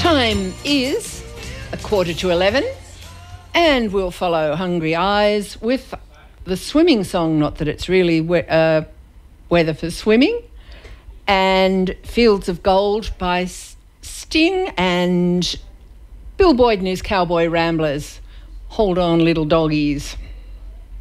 Time is 11:15, and we'll follow Hungry Eyes with the swimming song, not that it's really weather for swimming, and Fields of Gold by Sting and Bill Boyd and his Cowboy Ramblers. Hold on, little doggies.